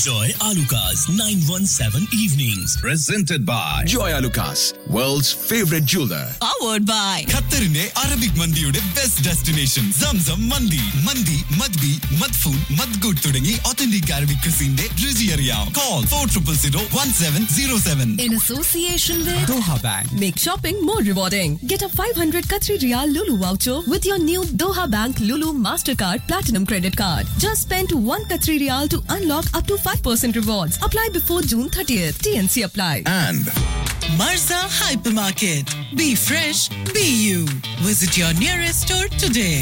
Enjoy Alucard's 917 evenings. Presented by Joy Alucard, world's favorite jeweler. Powered by ഖത്തറിന്റെ Arabic മന്തിയുടെ best destination Zamzam മന്തി. മന്തി മദ്ബി മദ്ഫൂൻ മദ്ഗൂട്ട് തുടങ്ങി authentic Arabic ക്രിസിന്റെ രുചി അറിയാം. Call 40001707. in association with Doha Bank. Make shopping more rewarding. Get a 500 Qatari Riyal Lulu voucher with your new Doha Bank Lulu Mastercard Platinum Credit Card. Just spend 1 Qatari Riyal to unlock up to 5% rewards. Apply before June 30th. TNC apply. And Marza Hypermarket. Be fresh, be you. Visit your nearest store today.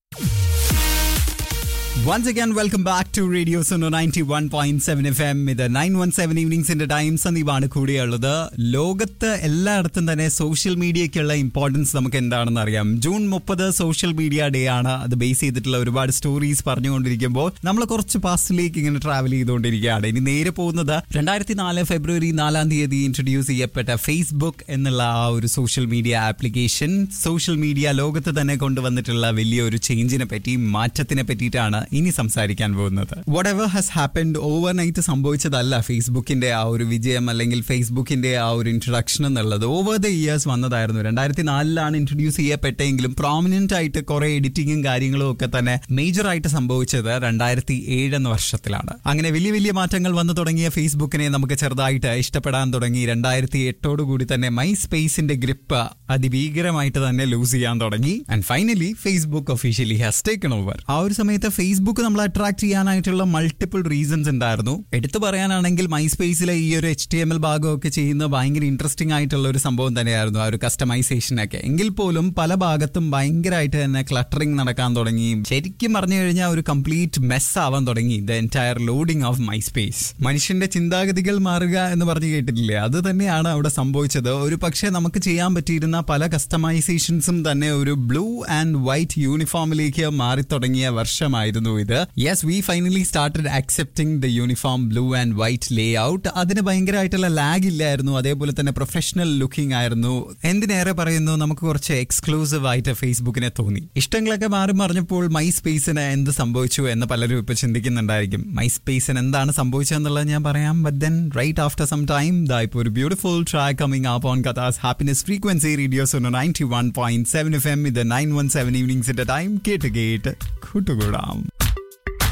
Once again, welcome back to Radio Suno 91.7 FM. ഇത് 917 ഈവനിങ്സിന്റെ time. സന്ദീപാണ് കൂടിയുള്ളത്. ലോകത്ത് എല്ലായിടത്തും തന്നെ social മീഡിയയ്ക്കുള്ള importance നമുക്ക് എന്താണെന്ന് അറിയാം. June 30 social media day ആണ്. അത് base ചെയ്തിട്ടുള്ള ഒരുപാട് സ്റ്റോറീസ് പറഞ്ഞുകൊണ്ടിരിക്കുമ്പോൾ നമ്മൾ കുറച്ച് പാസ്റ്റിലേക്ക് ഇങ്ങനെ ട്രാവൽ ചെയ്തുകൊണ്ടിരിക്കുകയാണ്. ഇനി നേരെ പോകുന്നത് 2004 ഫെബ്രുവരി 4 ഇൻട്രൊഡ്യൂസ് ചെയ്യപ്പെട്ട ഫേസ്ബുക്ക് എന്നുള്ള ആ ഒരു social media application social media ലോകത്ത് തന്നെ കൊണ്ടുവന്നിട്ടുള്ള വലിയൊരു ചേഞ്ചിനെ പറ്റി, മാറ്റത്തിനെ പറ്റിയിട്ടാണ് ഇനി സംസാരിക്കാൻ പോകുന്നത്. What ever has happened over night സംഭവിച്ചതല്ല ഫേസ്ബുക്കിന്റെ ആ ഒരു വിജയം അല്ലെങ്കിൽ ഫേസ്ബുക്കിന്റെ ആ ഒരു ഇൻട്രൊഡക്ഷൻ എന്നുള്ളത്. ഓവർ ദ ഇയേഴ്സ് വന്നതായിരുന്നു. 2004 ഇൻട്രൊഡ്യൂസ് ചെയ്യപ്പെട്ടെങ്കിലും പ്രോമിനന്റ് ആയിട്ട് കുറെ എഡിറ്റിങ്ങും കാര്യങ്ങളും ഒക്കെ തന്നെ മേജർ ആയിട്ട് സംഭവിച്ചത് 2007 എന്ന വർഷത്തിലാണ്. അങ്ങനെ വലിയ വലിയ മാറ്റങ്ങൾ വന്നു തുടങ്ങിയ ഫേസ്ബുക്കിനെ നമുക്ക് ചെറുതായിട്ട് ഇഷ്ടപ്പെടാൻ തുടങ്ങി. 2008 കൂടി തന്നെ മൈ സ്പേസിന്റെ ഗ്രിപ്പ് അതിഭീകരമായിട്ട് തന്നെ ലൂസ് ചെയ്യാൻ തുടങ്ങി. And finally Facebook officially has taken over. ആ ഒരു സമയത്ത് ഫേസ്ബുക്ക് നമ്മൾ അട്രാക്ട് ചെയ്യാനായിട്ടുള്ള മൾട്ടിപ്പിൾ റീസൺസ് ഉണ്ടായിരുന്നു. എടുത്തു പറയാനാണെങ്കിൽ മൈ സ്പേസിലെ ഈ ഒരു HTML ഭാഗമൊക്കെ ചെയ്യുന്ന ഭയങ്കര ഇൻട്രസ്റ്റിംഗ് ആയിട്ടുള്ള ഒരു സംഭവം തന്നെയായിരുന്നു, ആ ഒരു കസ്റ്റമൈസേഷനൊക്കെ. എങ്കിൽ പോലും പല ഭാഗത്തും ഭയങ്കരമായിട്ട് തന്നെ ക്ലട്ടറിങ് നടക്കാൻ തുടങ്ങി. ശരിക്കും പറഞ്ഞു കഴിഞ്ഞാൽ ഒരു കംപ്ലീറ്റ് മെസ് ആവാൻ തുടങ്ങി the entire loading of my space. മനുഷ്യന്റെ ചിന്താഗതികൾ മാറുക എന്ന് പറഞ്ഞു കേട്ടിട്ടില്ലേ, അത് തന്നെയാണ് അവിടെ സംഭവിച്ചത്. ഒരു പക്ഷേ നമുക്ക് ചെയ്യാൻ പറ്റിയിരുന്ന പല കസ്റ്റമൈസേഷൻസും തന്നെ ഒരു ബ്ലൂ ആൻഡ് വൈറ്റ് യൂണിഫോമിലേക്ക് മാറി തുടങ്ങിയ വർഷമായിരുന്നു ഇത്. Yes, V finally started accepting the uniform blue and white Leh out. അതിന് ഭയങ്കരമായിട്ടുള്ള ലാഗ് ഇല്ലായിരുന്നു. അതേപോലെ തന്നെ പ്രൊഫഷണൽ ലുക്കിംഗ് ആയിരുന്നു. എന്തിനേറെ പറയുന്നു, നമുക്ക് കുറച്ച് എക്സ്ക്ലൂസീവ് ആയിട്ട് ഫേസ്ബുക്കിനെ തോന്നി. ഇഷ്ടങ്ങളൊക്കെ മാറി മറിഞ്ഞപ്പോൾ മൈ സ്പേസിന് എന്ത് സംഭവിച്ചു എന്ന് പലരും ഇപ്പൊ ചിന്തിക്കുന്നുണ്ടായിരിക്കും. മൈ സ്പേസിന് എന്താണ് സംഭവിച്ചതെന്നുള്ളത് ഞാൻ പറയാം. But then right after some time ദാ ഇപ്പോൾ ഒരു beautiful track coming up on കഥാസ് happiness frequency radio Suno 91.7 FM. ഇത് 917 ഈവനിങ്സിന്റെ ടൈം. കേട്ട് കൂട്ടുകൂടാം.